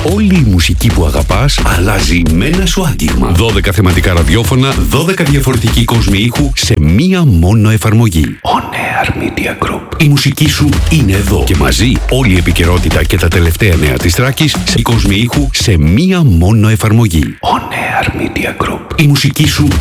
Όλη η μουσική που αγαπάς αλλάζει με ένα σου άλγημα. 12 θεματικά ραδιόφωνα, 12 διαφορετικοί κόσμοι ήχου σε μία μόνο εφαρμογή. On Air Media Group. Η μουσική σου είναι εδώ και μαζί όλη η επικαιρότητα και τα τελευταία νέα της Θράκης σε κόσμοι ήχου σε μία μόνο εφαρμογή. On Air Media Group. Η μουσική σου